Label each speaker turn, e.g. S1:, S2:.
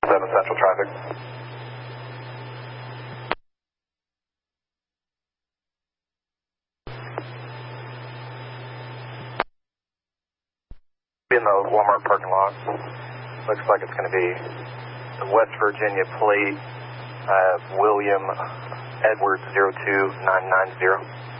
S1: Central traffic. In the Walmart parking lot. Looks like it's going to be the West Virginia plate, William Edwards 02990.